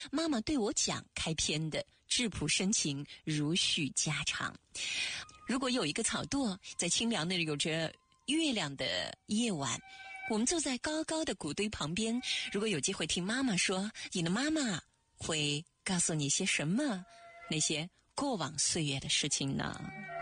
妈妈对我讲开篇的质朴深情，如许家常。如果有一个草垛，在清凉的有着月亮的夜晚，我们坐在高高的谷堆旁边，如果有机会听妈妈说，你的妈妈会告诉你些什么？那些过往岁月的事情呢？